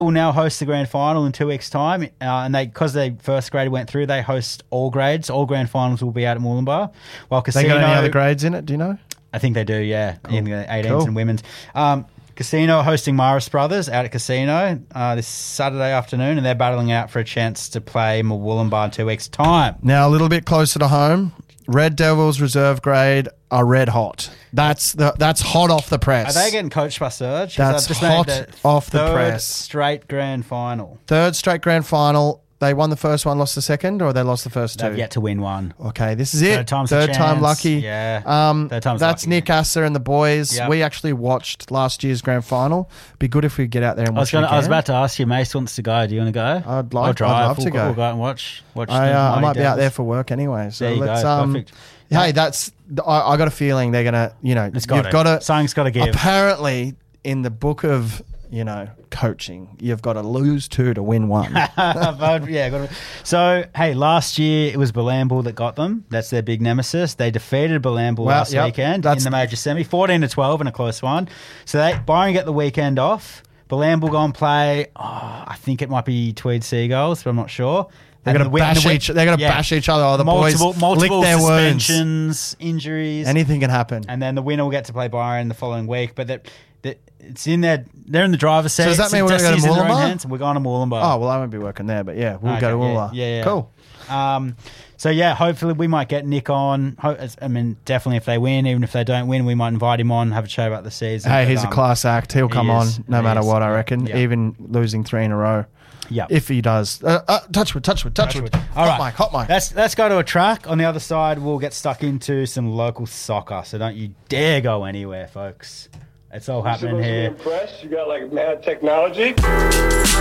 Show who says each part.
Speaker 1: will now host the grand final in 2 weeks' time, and because they first grade went through, they host all grades. All grand finals will be out at Moolumbar. While Casino,
Speaker 2: They got any other grades in it? Do you know?
Speaker 1: I think they do, yeah,
Speaker 2: Cool.
Speaker 1: in the 18s
Speaker 2: Cool.
Speaker 1: and women's. Casino hosting Maris Brothers out at Casino this Saturday afternoon, and they're battling out for a chance to play Moolumbar in 2 weeks' time.
Speaker 2: Now, a little bit closer to home, Red Devils reserve grade are red hot. That's hot off the press.
Speaker 1: Are they getting coached by Surge? 'Cause
Speaker 2: That's
Speaker 1: they've just made
Speaker 2: hot
Speaker 1: the
Speaker 2: off the
Speaker 1: third
Speaker 2: press.
Speaker 1: straight grand final.
Speaker 2: Third straight grand final. They won the first one, lost the second, or they lost the first two?
Speaker 1: They've yet to win one.
Speaker 2: Okay, this is it.
Speaker 1: Third time's a
Speaker 2: Third time
Speaker 1: chance.
Speaker 2: lucky.
Speaker 1: Yeah. Third time's
Speaker 2: That's
Speaker 1: lucky.
Speaker 2: Nick Asser and the boys.
Speaker 1: Yep.
Speaker 2: We actually watched last year's grand final. Be good if we get out there and watch.
Speaker 1: I was about to ask you, Mace wants to go. Do you want to go?
Speaker 2: I'd
Speaker 1: I'll drive.
Speaker 2: love to
Speaker 1: We'll
Speaker 2: go.
Speaker 1: We'll go out and watch.
Speaker 2: I might be out there for work anyway. So
Speaker 1: There you
Speaker 2: let's.
Speaker 1: go. Perfect.
Speaker 2: Hey, that's. I got a feeling they're gonna.
Speaker 1: It's got to. Something's got to give.
Speaker 2: Apparently, in the book of coaching, you've got to lose 2 to win 1.
Speaker 1: So, hey, last year it was Balambul that got them. That's their big nemesis. They defeated Balambul last weekend in the major semi, 14-12 in a close one. So Byron get the weekend off. Balambul go and play. I think it might be Tweed Seagulls, but I'm not sure.
Speaker 2: They're going to bash each other. The
Speaker 1: multiple
Speaker 2: boys lick their wounds.
Speaker 1: suspensions, injuries.
Speaker 2: Anything can happen.
Speaker 1: And then the winner will get to play Byron the following week. But it's in there. They're in the driver's seat.
Speaker 2: So does that mean we're going to Moolumbar?
Speaker 1: We're going to Moolumbar.
Speaker 2: Oh, well, I won't be working there, but yeah, we'll go to Moolumbar.
Speaker 1: Yeah.
Speaker 2: Cool.
Speaker 1: So, yeah, hopefully we might get Nick on. I mean, definitely if they win. Even if they don't win, we might invite him on, have a chat about the season.
Speaker 2: Hey, he's a class act. He'll come on no matter what, I reckon, even losing 3 in a row.
Speaker 1: Yeah,
Speaker 2: if he does. Touchwood.
Speaker 1: All right,
Speaker 2: hot mic.
Speaker 1: Let's go to a track. On the other side, we'll get stuck into some local soccer. So don't you dare go anywhere, folks. It's all happening here.
Speaker 3: Impressed? You got like mad technology.